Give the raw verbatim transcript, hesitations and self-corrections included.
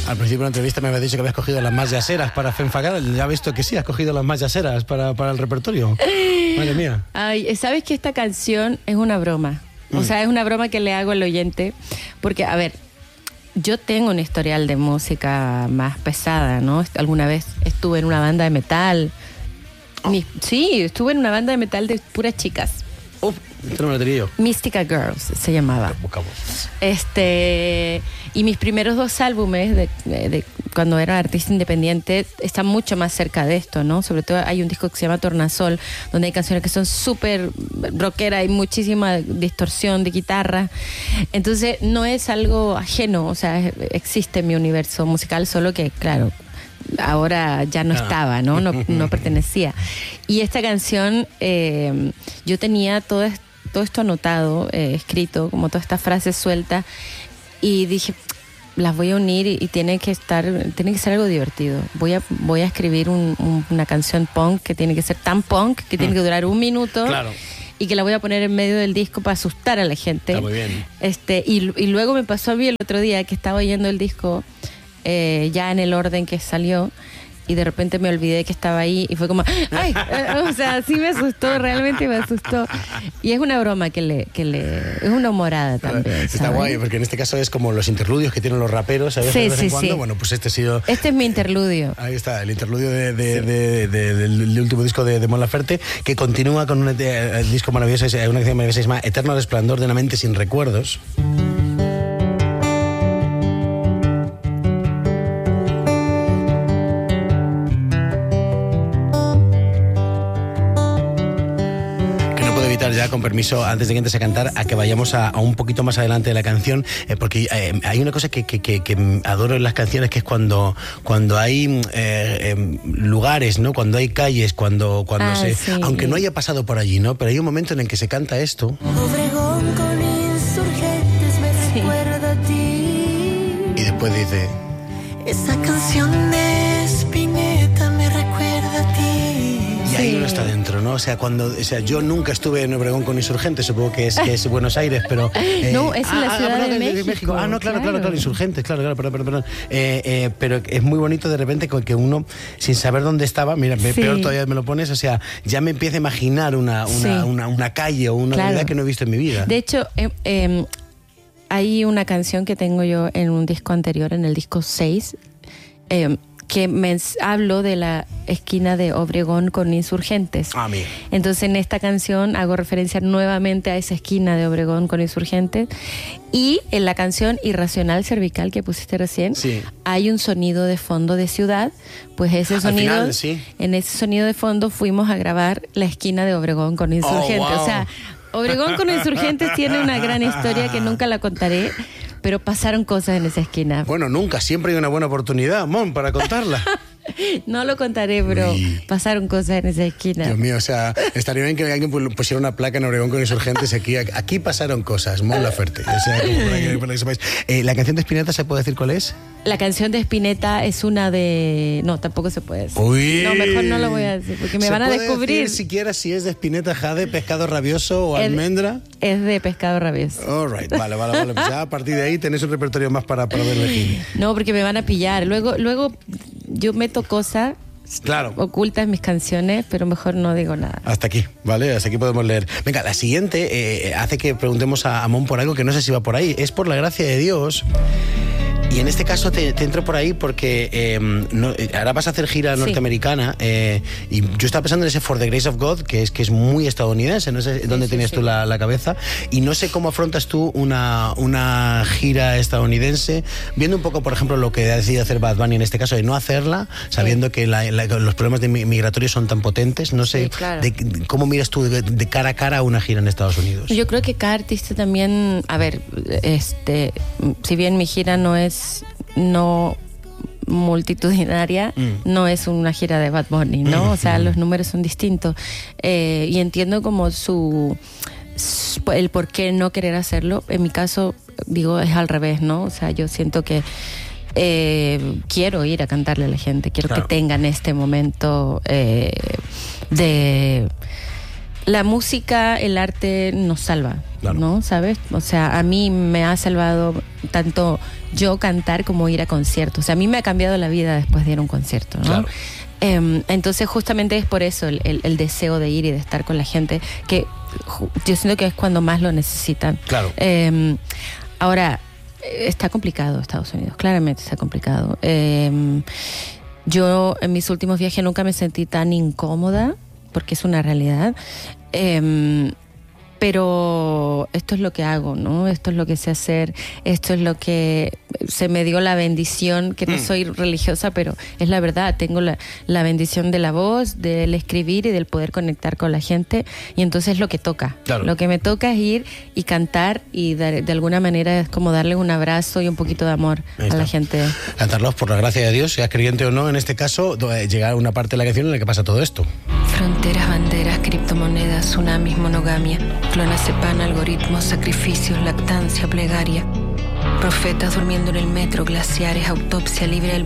Al principio de la entrevista me habías dicho que habías cogido las más yaceras para Femme Fatale. Ya he visto que sí, has cogido las más yaceras para, para el repertorio. Madre mía. Ay, ¿sabes que esta canción es una broma? O mm. sea, es una broma que le hago al oyente. Porque, a ver, yo tengo un historial de música más pesada, ¿no? Alguna vez estuve en una banda de metal. Oh. Mi, sí, estuve en una banda de metal de puras chicas. Uf, esto no me lo tenía yo. Mystica Girls se llamaba. Buscamos. Este, y mis primeros dos álbumes de, de, de cuando era artista independiente están mucho más cerca de esto, ¿no? Sobre todo hay un disco que se llama Tornasol, donde hay canciones que son súper rockeras, hay muchísima distorsión de guitarra. Entonces no es algo ajeno, o sea, existe en mi universo musical, solo que, claro, ahora ya no estaba, ¿no? No, no pertenecía. Y esta canción, eh, yo tenía todo, esto, todo esto anotado, eh, escrito, como todas estas frases sueltas, y dije, las voy a unir y, y tiene que estar, tiene que ser algo divertido. Voy a, voy a escribir un, un, una canción punk que tiene que ser tan punk, que tiene que durar un minuto. Claro. Y que la voy a poner en medio del disco para asustar a la gente. Está muy bien. Este, y, y luego me pasó a mí el otro día que estaba oyendo el disco eh, ya en el orden que salió, y de repente me olvidé que estaba ahí y fue como, ¡ay! O sea, sí me asustó, realmente me asustó. Y es una broma que le, que le es una humorada también. Está ¿sabes? guay, porque en este caso es como los interludios que tienen los raperos, ¿sabes? Sí, de vez sí, en cuando. sí. Bueno, pues este ha sido... Este es mi interludio. Ahí está, el interludio de, de, sí. de, de, de, del, del último disco de, de Mon Laferte, que continúa con un de, el disco maravilloso, una canción maravillosa que se llama Eterno Resplandor de una mente sin recuerdos. Ya, con permiso, antes de que entres a cantar, a que vayamos a, a un poquito más adelante de la canción, eh, porque eh, hay una cosa que, que, que, que adoro en las canciones, que es cuando, cuando hay eh, eh, lugares, ¿no? Cuando hay calles, cuando, cuando ah, se... Sí. Aunque no haya pasado por allí, ¿no? Pero hay un momento en el que se canta esto. Obregón con insurgentes me sí. recuerda a ti. Y después dice... Esa canción de Spinetta me recuerda a ti. Y ahí uno está dentro, ¿no? O sea, cuando, o sea, yo nunca estuve en Obregón con Insurgentes, supongo que es, que es Buenos Aires, pero... Eh, no, es en la ah, ciudad ah, de, de, México, de México. Ah, no, claro, claro, claro, claro, Insurgentes, claro, claro, perdón, perdón, perdón. Eh, eh, pero es muy bonito de repente que uno, sin saber dónde estaba, mira, sí. peor todavía me lo pones, o sea, ya me empieza a imaginar una, una, sí. una, una calle o una claro. realidad que no he visto en mi vida. De hecho, eh, eh, hay una canción que tengo yo en un disco anterior, en el disco seis, eh, que me hablo de la esquina de Obregón con Insurgentes. Ah, mira. Entonces en esta canción hago referencia nuevamente a esa esquina de Obregón con Insurgentes, y en la canción Irracional Cervical que pusiste recién, sí. hay un sonido de fondo de ciudad, pues ese sonido, Al final, sí. en ese sonido de fondo fuimos a grabar la esquina de Obregón con Insurgentes. Oh, wow. O sea, Obregón con Insurgentes tiene una gran historia que nunca la contaré, pero pasaron cosas en esa esquina. Bueno, nunca, siempre hay una buena oportunidad, Mon, para contarla. No lo contaré, pero Uy. pasaron cosas en esa esquina. Dios mío, o sea, estaría bien que alguien pusiera una placa en Obregón con Insurgentes aquí. Aquí pasaron cosas, Mon Laferte. O sea, para que, para que sepáis. Eh, ¿La canción de Spinetta se puede decir cuál es? La canción de Spinetta es una de... No, tampoco se puede decir. Uy. No, mejor no lo voy a decir, porque me van a descubrir. ¿Se puede decir siquiera si es de Spinetta Jade, Pescado Rabioso o es, Almendra? Es de Pescado Rabioso. All right, vale, vale, vale. Pues ya a partir de ahí tenés un repertorio más para poder elegir. No, porque me van a pillar. Luego, luego yo meto cosas... Claro. Ocultas mis canciones, pero mejor no digo nada. Hasta aquí, ¿vale? Hasta aquí podemos leer. Venga, la siguiente eh, hace que preguntemos a, a Mon por algo que no sé si va por ahí. Es por la gracia de Dios. Y en este caso te, te entro por ahí porque eh, no, ahora vas a hacer gira sí. norteamericana eh, y yo estaba pensando en ese For the Grace of God, que es, que es muy estadounidense, no sé sí, dónde sí, tenías sí. tú la, la cabeza, y no sé cómo afrontas tú una, una gira estadounidense, viendo un poco, por ejemplo, lo que ha decidido hacer Bad Bunny en este caso, de no hacerla, sabiendo sí. que la, la, los problemas de migratorios son tan potentes. No sé, sí, claro. de, ¿cómo miras tú de, de cara a cara a una gira en Estados Unidos? Yo creo que cada artista también, a ver, este, si bien mi gira no es no multitudinaria, mm. no es una gira de Bad Bunny, ¿no? Mm. O sea, los números son distintos. Eh, y entiendo como su, su... el por qué no querer hacerlo. En mi caso, digo, es al revés, ¿no? O sea, yo siento que eh, quiero ir a cantarle a la gente, quiero claro. que tengan este momento eh, de... La música, el arte nos salva, claro. ¿no? ¿Sabes? O sea, a mí me ha salvado tanto yo cantar como ir a conciertos. O sea, a mí me ha cambiado la vida después de ir a un concierto, ¿no? Claro. Eh, entonces justamente es por eso el, el, el deseo de ir y de estar con la gente, que ju- yo siento que es cuando más lo necesitan. Claro. Eh, ahora, está complicado Estados Unidos, claramente está complicado. Eh, yo en mis últimos viajes nunca me sentí tan incómoda, porque es una realidad. Eh, pero esto es lo que hago, ¿no? Esto es lo que sé hacer, esto es lo que se me dio la bendición, que no Mm. soy religiosa, pero es la verdad, tengo la, la bendición de la voz, del escribir y del poder conectar con la gente, y entonces es lo que toca. Claro. Lo que me toca es ir y cantar y dar- de alguna manera es como darle un abrazo y un poquito de amor Ahí a está. la gente. Cantarlos por la gracia de Dios, seas creyente o no, en este caso, do- eh, llegar a una parte de la canción en la que pasa todo esto. Fronteras, banderas, criptomonedas, tsunamis, monogamia, clonazepam, algoritmos, sacrificios, lactancia, plegaria. Profetas durmiendo en el metro, glaciares, autopsia libre del